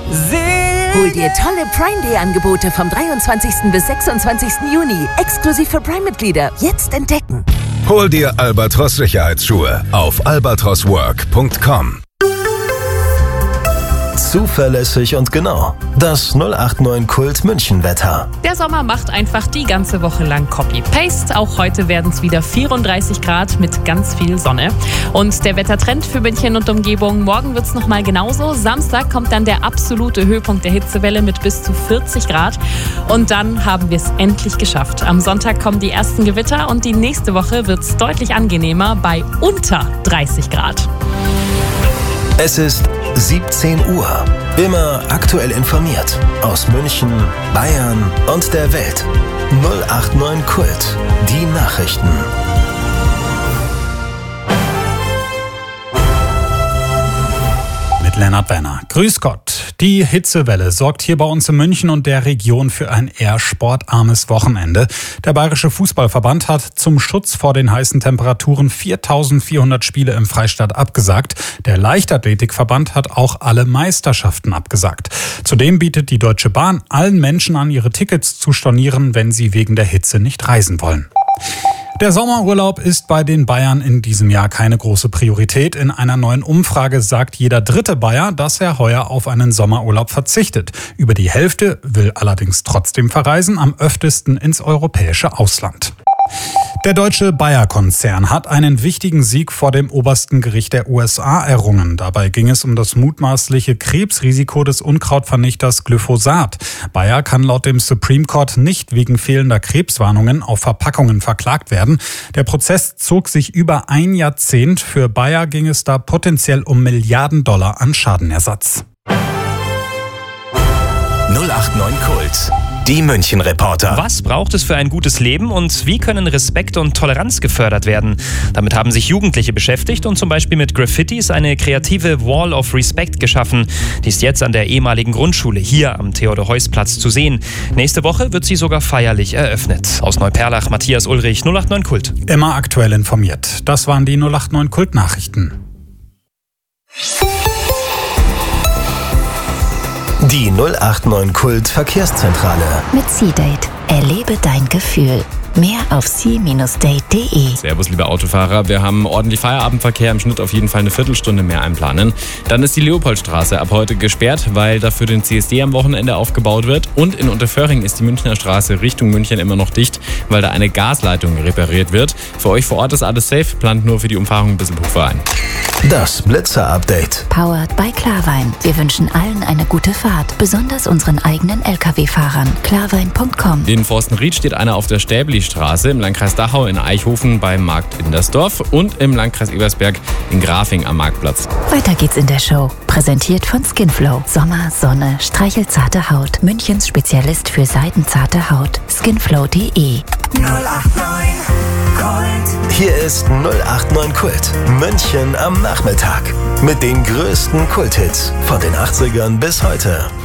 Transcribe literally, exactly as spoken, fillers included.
Hol dir tolle Prime Day Angebote vom dreiundzwanzigsten bis sechsundzwanzigsten Juni. Exklusiv für Prime-Mitglieder. Jetzt entdecken. Hol dir Albatros Sicherheitsschuhe auf albatros work punkt com. Zuverlässig und genau. Das null acht neun Kult München Wetter. Der Sommer macht einfach die ganze Woche lang Copy-Paste. Auch heute werden es wieder vierunddreißig Grad mit ganz viel Sonne. Und der Wettertrend für München und Umgebung. Morgen wird es nochmal genauso. Samstag kommt dann der absolute Höhepunkt der Hitzewelle mit bis zu vierzig Grad. Und dann haben wir es endlich geschafft. Am Sonntag kommen die ersten Gewitter und die nächste Woche wird es deutlich angenehmer bei unter dreißig Grad. Es ist siebzehn Uhr. Immer aktuell informiert. Aus München, Bayern und der Welt. null acht neun Kult. Die Nachrichten. Mit Lennart Werner. Grüß Gott. Die Hitzewelle sorgt hier bei uns in München und der Region für ein eher sportarmes Wochenende. Der Bayerische Fußballverband hat zum Schutz vor den heißen Temperaturen viertausendvierhundert Spiele im Freistaat abgesagt. Der Leichtathletikverband hat auch alle Meisterschaften abgesagt. Zudem bietet die Deutsche Bahn allen Menschen an, ihre Tickets zu stornieren, wenn sie wegen der Hitze nicht reisen wollen. Der Sommerurlaub ist bei den Bayern in diesem Jahr keine große Priorität. In einer neuen Umfrage sagt jeder dritte Bayer, dass er heuer auf einen Sommerurlaub verzichtet. Über die Hälfte will allerdings trotzdem verreisen, am öftesten ins europäische Ausland. Der deutsche Bayer-Konzern hat einen wichtigen Sieg vor dem obersten Gericht der U S A errungen. Dabei ging es um das mutmaßliche Krebsrisiko des Unkrautvernichters Glyphosat. Bayer kann laut dem Supreme Court nicht wegen fehlender Krebswarnungen auf Verpackungen verklagt werden. Der Prozess zog sich über ein Jahrzehnt. Für Bayer ging es da potenziell um Milliarden Dollar an Schadenersatz. null acht neun Kult. Die München-Reporter. Was braucht es für ein gutes Leben und wie können Respekt und Toleranz gefördert werden? Damit haben sich Jugendliche beschäftigt und zum Beispiel mit Graffitis eine kreative Wall of Respect geschaffen. Die ist jetzt an der ehemaligen Grundschule hier am Theodor-Heuss-Platz zu sehen. Nächste Woche wird sie sogar feierlich eröffnet. Aus Neuperlach, Matthias Ulrich, null acht neun Kult. Immer aktuell informiert. Das waren die null acht neun Kult-Nachrichten. Die null acht neun Kult Verkehrszentrale. Mit C-Date. Erlebe dein Gefühl. Mehr auf c Bindestrich date punkt de. Servus, liebe Autofahrer. Wir haben ordentlich Feierabendverkehr, im Schnitt auf jeden Fall eine Viertelstunde mehr einplanen. Dann ist die Leopoldstraße ab heute gesperrt, weil dafür den C S D am Wochenende aufgebaut wird. Und in Unterföhring ist die Münchner Straße Richtung München immer noch dicht, weil da eine Gasleitung repariert wird. Für euch vor Ort ist alles safe, plant nur für die Umfahrung ein bisschen Puffer ein. Das Blitzer-Update. Powered by Klarwein. Wir wünschen allen eine gute Fahrt, besonders unseren eigenen L K W-Fahrern. klarwein punkt com. In Forstenried steht einer auf der Stäbli-Straße, im Landkreis Dachau in Eichhofen beim Markt Indersdorf und im Landkreis Ebersberg in Grafing am Marktplatz. Weiter geht's in der Show. Präsentiert von Skinflow. Sommer, Sonne, streichelzarte Haut. Münchens Spezialist für seidenzarte Haut. skinflow punkt de. null acht neun Kult. Hier ist null acht neun Kult. München am Nachmittag. Mit den größten Kulthits von den achtzigern bis heute.